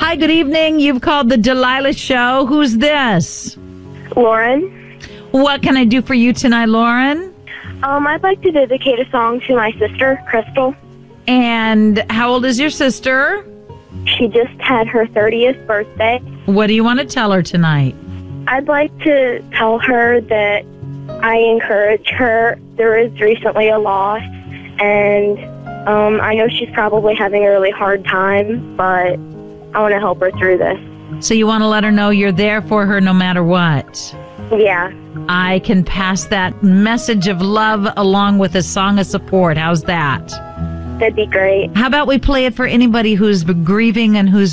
Hi, good evening. You've called the Delilah Show. Who's this? Lauren. What can I do for you tonight, Lauren? I'd like to dedicate a song to my sister, Crystal. And how old is your sister? She just had her 30th birthday. What do you want to tell her tonight? I'd like to tell her that I encourage her. There is recently a loss, and I know she's probably having a really hard time, but I want to help her through this. So you want to let her know you're there for her no matter what? Yeah. I can pass that message of love along with a song of support. How's that? That'd be great. How about we play it for anybody who's grieving and who's